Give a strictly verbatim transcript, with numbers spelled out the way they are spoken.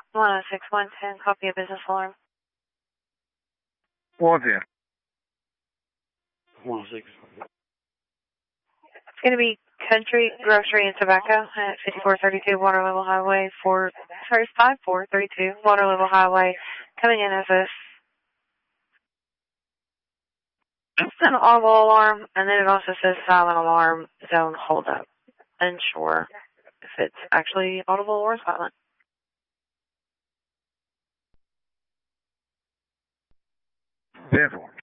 one oh six one ten, copy a business alarm. one ten. one oh six. It's going to be Country Grocery and Tobacco at fifty-four thirty-two Water Level Highway, four, sorry, fifty-four thirty-two Water Level Highway, coming in as a it's an audible alarm, and then it also says silent alarm zone holdup. Unsure if it's actually audible or silent. ten four.